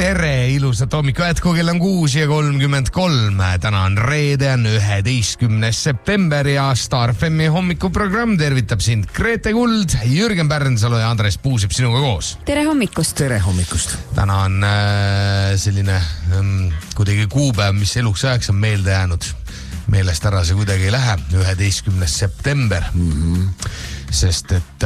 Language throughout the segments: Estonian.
Tere, ilusat hommiku jätku, kell on 6:33. Täna on reede, on 11. september ja Star FMi hommikuprogramm tervitab sind Grete Kuld, Jürgen Pärnsalu ja Andres Puusip sinuga koos. Tere hommikust. Tere hommikust. Täna on selline kuidagi kuupäev, mis eluks ajaks on meelde jäänud. Meelest ära see kuidagi ei lähe, 11. september. Sest et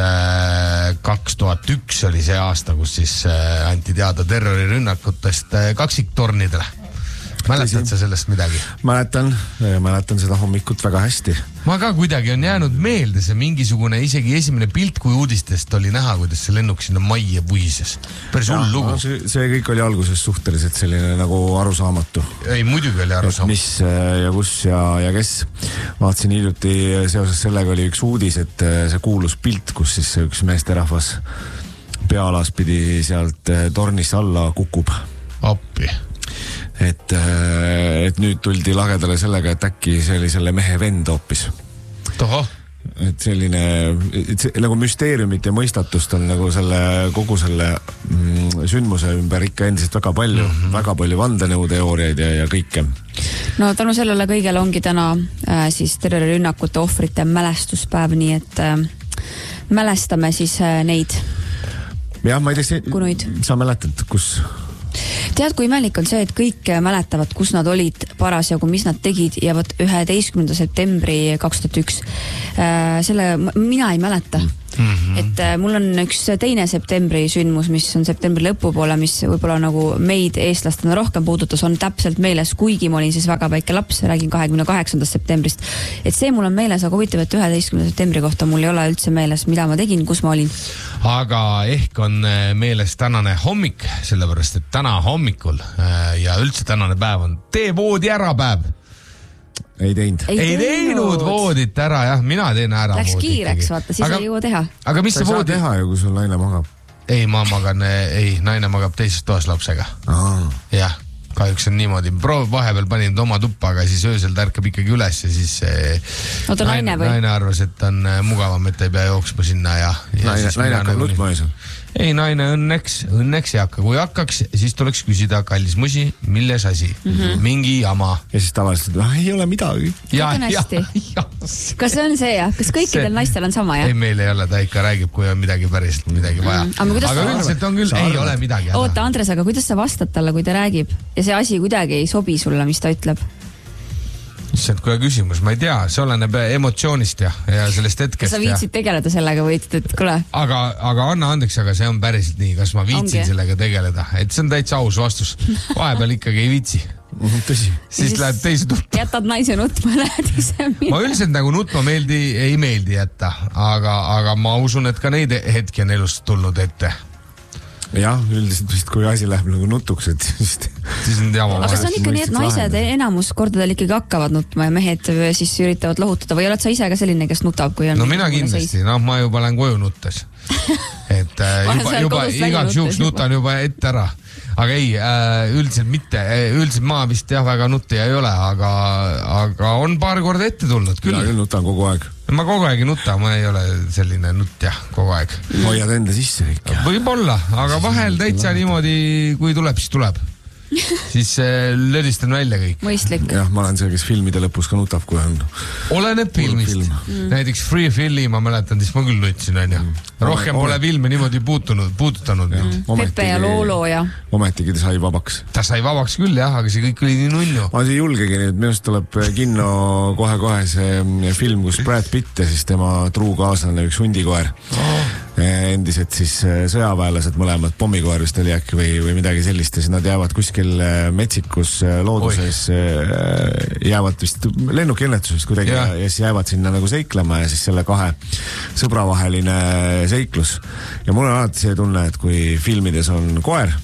2001 oli see aasta, kus siis anti teada terrorirünnakutest kaksiktornidele. Mäletad sa sellest midagi? Mäletan seda hommikut väga hästi. Ma ka kuidagi on jäänud meelde see mingisugune, isegi esimene pilt, kui uudistest oli näha, kuidas see lennuk sinna majja puhises. Päris hull lugu. See kõik oli alguses suhteliselt selline nagu arusaamatu. Ei, muidugi oli arusaamatu. Mis ja kus ja kes. Vaatasin hiljuti seoses sellega oli üks uudis, et see kuulus pilt, kus siis üks meesterahvas pealas pidi sealt tornist alla kukub. Appi. Et nüüd tuldi lagedale sellega, et äkki see oli selle mehe vend hoopis. Toho. Et selline, nagu müsteeriumit ja mõistatust on nagu kogu selle sündmuse ümber ikka endiselt väga palju, väga palju vandenõuteooriaid ja kõike. No tänu sellele kõigele ongi täna siis terrorirünnakute ohvrite mälestuspäev, nii et mälestame siis neid. Jah, ma ei tea, kunuid. Sa mäletad, kus... Tead, kui imelik on see, et kõik mäletavad, kus nad olid parasjagu, mis nad tegid ja võt 11. septembri 2001. Mina ei mäleta. Et mul on üks teine septembri sündmus, mis on septembri lõpupoole, mis võib-olla nagu meid eestlastena rohkem puudutas, on täpselt meeles, kuigi ma olin siis väga väike laps, räägin 28. septembrist. Et see mul on meeles, aga huvitav, et 11. septembri kohta mul ei ole üldse meeles, mida ma tegin, kus ma olin. Aga ehk on meeles tänane hommik, sellepärast, et täna hommikul ja üldse tänane päev on tee voodi ära päev. Ei teinud voodit ära, jah, mina teen ära. Läks kiireks, vaata, siis ei jõua teha. Aga mis see voodi? Teha ju, kui sul naine magab. Ei, ma magan, naine magab teises toas lapsega. Jah, kahjuks on niimoodi. Vahepeal panin oma tuppa, aga siis öösel tärkab ikkagi üles ja siis naine arvas, et on mugavam, et ei pea jooksma sinna ja naine hakkab nutma ees. Ei, naine õnneks ei hakka. Kui hakkaks, siis tuleks küsida, kallis musi, milles asi? Mingi jama. Ja siis tavaliselt, ei ole midagi. Kas see on see, jah? Kas kõikidel naistel on sama, jah? Ei, meil ei ole, ta ikka räägib, kui on midagi päriselt midagi vaja. Aga üldiselt on küll, ei ole midagi. Oota, Andres, aga kuidas sa vastad talle, kui ta räägib? Ja see asi kuidagi ei sobi sulle, mis ta ütleb? Issand, kui küsimus, ma ei tea, see oleneb emotsioonist ja sellest hetkest. Kas sa viitsid tegeleda sellega või ütled, et kuule? Aga anna andeks, aga see on päriselt nii, kas ma viitsin sellega tegeleda, et see on täitsa aus vastus. Vahepeal ikkagi ei viitsi. Tõsi. Siis läheb teise tuppa. Jätad naise nutma, lähed ise minna. Ma üldiselt nagu nutma ei meeldi jätta, aga ma usun, et ka neid hetki on elust tulnud ette. Jah, üldiselt vist kui asi läheb nagu nutuks, et siis on teama. Aga see on ikka nii, et naised enamus kordadel ikkagi hakkavad nutma ja mehed siis üritavad lohutada või oled sa ise ka selline, kes nutab, kui on... No mina kindlasti, ma juba lähen koju nuttes. Et juba igaks juhuks nutan juba ette ära. Aga ei, üldiselt mitte, üldiselt ma vist väga nuttija ei ole, aga on paar korda ette tulnud küll. Mina küll nutan kogu aeg. Ma kogu aeg ei nuta, ma ei ole selline nuttja kogu aeg. Hoiad enda sisse ikka. Võib-olla, aga vahel täitsa niimoodi, kui tuleb, siis tuleb. Siis lödistan välja kõik. Mõistlik. Jah, ma olen see, kes filmide lõpus ka nutab, kui on... Oleneb filmist. Näiteks Free Filli, ma mäletan, siis ma küll nutsin, on ju. Rohkem pole filme niimoodi puudutanud. Pepe ja Loolo ja... Ometigi ta sai vabaks. Ta sai vabaks küll, jah, aga see kõik oli nii nunnu. Ma ei julgegi nüüd, minust tuleb kinno kohe see film, kus Brad Pitt ja siis tema truu kaaslane üks hundikoer. Endised siis sõjaväelased mõlemad, pommikoer vist oli äkki või midagi sellist ja siis nad jäävad kuskil metsikus looduses, jäävad vist lennukiõnnetusest kuidagi ja siis jäävad sinna nagu seiklema ja siis selle kahe sõbravaheline seiklus. Ja mul on alati see tunne, et kui filmides on koer,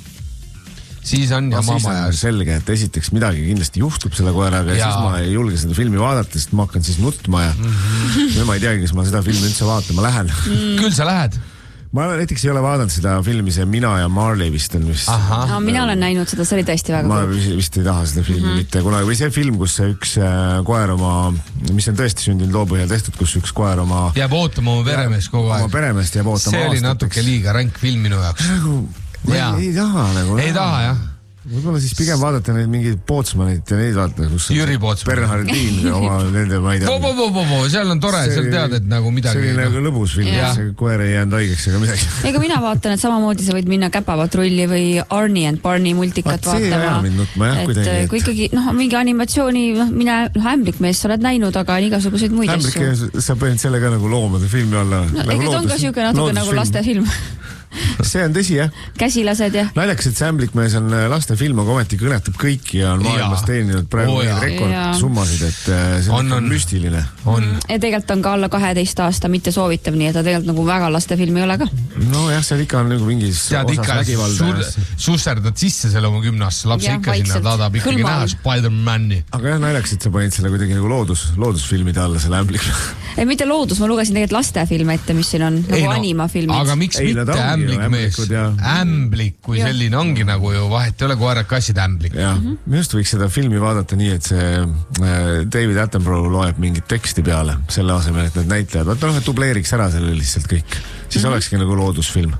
siis on ja mama ja selge, et esiteks midagi kindlasti juhtub selle koeraga ja siis ma ei julge seda filmi vaadata, sest ma hakkan siis nutma ja ma ei teagi, kas ma seda filmi üldse vaatan, ma lähen. Küll sa lähed? Ma näiteks ei ole vaadanud seda filmi, see Mina ja Marley vist on vist. No, mina olen näinud seda, see oli tõesti väga ma vist ei taha seda filmi mitte kunagi. Või see film, kus üks koer oma, mis on tõesti sündinud loo põhjal tehtud, kus üks koer oma... Jääb ootama oma peremeest kogu aeg. Oma peremeest jääb ootama see oli natuke liiga ränk film minu jaoks. Ei taha nagu. Ei taha, jah. Võib-olla siis pigem vaadata neid mingeid Pootsmanit ja neid vaadata, kus Jüri Pootsman. Bernhardin oma nende, ma ei tea. Seal on tore, seal tead, et nagu midagi. See oli nagu lõbus film, see koer ei jäänud haigeks ega midagi. Ega mina vaatan, et samamoodi sa võid minna Käpapatrulli või Arnie and Barney multikat vaatama. Et kui ikkagi, mingi animatsiooni, mina Ämblikmees sa oled näinud, aga on igasuguseid muid asju. Ämblikmees, sa põhjend selle ka nagu loomade filmi alla. Ega ta on ka siuke natuke nagu lastefilm. See on tõsi, jah. Käsilased, jah. Naljakas, et see Ämblikmees on lastefilm, aga ometi kõnetab kõiki ja on maailmas teeninud praegu rekordsummasid, et see on müstiline. Ja tegelikult on ka alla 12 aasta mitte soovitav, nii et ta tegelikult nagu väga lastefilm ei ole ka. No jah, seal ikka on nagu mingis osas vägivalda. Susserdad sisse selle oma 10-aastase lapse ikka sinna, taadab ikkagi näha Spider-Mani. Aga jah, naljakas, et sa panid selle kuidagi nagu loodusfilmide alla, selle Ämblikmees. Ei, mitte loodus, ma lugesin tegelikult lastefilme ette, mis siin on, nagu animafilmid. Aga miks mitte Ämblikmees? Ämblik kui selline ongi nagu ju vahet ei ole koerad kassid Ämblik. Minust võiks seda filmi vaadata nii, et see David Attenborough loeb mingit teksti peale selle asemel, et need näitlejad, vaata dubleeriks ära selle lihtsalt kõik. Siis olekski nagu loodusfilm.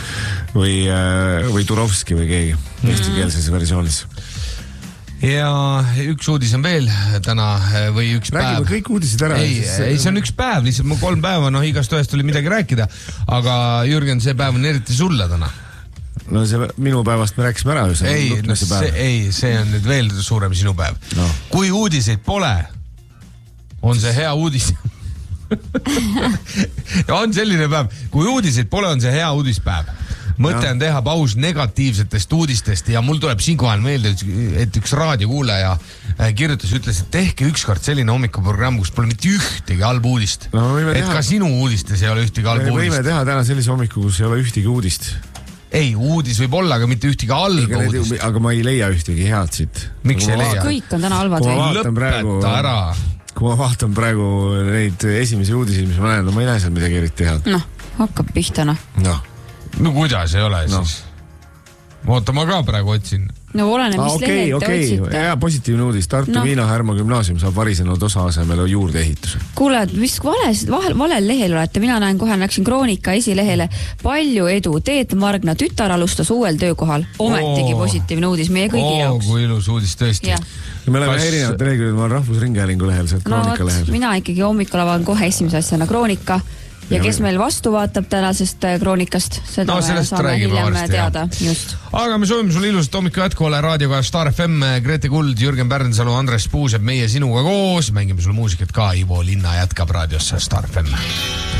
Või Turovski või keegi eestikeelses versioonis. Ja üks uudis on veel täna või üks päev. Räägime kõik uudised ära. Ei, see on üks päev, lihtsalt mu 3 päeva, igast ühest oli midagi rääkida. Aga Jürgen, see päev on eriti sulle täna. No see minu päevast me rääkisime ära. See on nüüd veel suurem sinu päev. No. Kui uudiseid pole, on see hea uudis. On selline päev. Kui uudiseid pole, on see hea uudispäev. Mõte on teha paus negatiivsetest uudistest ja mul tuleb siinkohal meelde, et üks raadiokuulaja kirjutas, ütles, et tehke ükskord selline hommikuprogramm, kus pole mitte ühtegi halb uudist. Et ka sinu uudistes ei ole ühtegi halb uudist. Võime teha täna sellise hommiku, kus ei ole ühtegi uudist. Ei, uudis võib olla, aga mitte ühtegi halba uudist. Aga ma ei leia ühtegi head siit. Miks ei leia? Kõik on täna halvad. Lõpeta ära. Kui ma vaatan praegu neid esimesi uudiseid, mis ma näen, ma ei näe seal midagi eriti head. Hakkab pihta. No kuidas ei ole siis? Oota, ma ka praegu otsin. No oleneb, mis lehed te otsite. Ja positiivne uudis. Tartu Viina Härma gümnaasium saab varisenud osa asemele juurde ehituse. Kuule, mis valel lehel olete? Mina näen kohe, läksin Kroonika esilehele. Palju edu. Teet Margna tütar alustas uuel töökohal. Ometigi positiivne uudis meie kõigi jaoks. Kui ilus uudis tõesti. Me oleme erinevad leheküljed, ma olen Rahvusringhäälingu lehel, sealt Kroonika lehel. Mina ikkagi hommikul avan kohe esimese asjana Kroonika. Ja kes meil vastu vaatab tänasest Kroonikast, seda saame hiljem teada. Just. Aga me soovime sulle ilusat hommiku jätkuvale raadioga Star FM, Grete Kuld, Jürgen Pärnsalu, Andres Puuseb, meie sinuga koos. Mängime sulle muusikat ka, Ivo Linna jätkab raadiosse Star FM.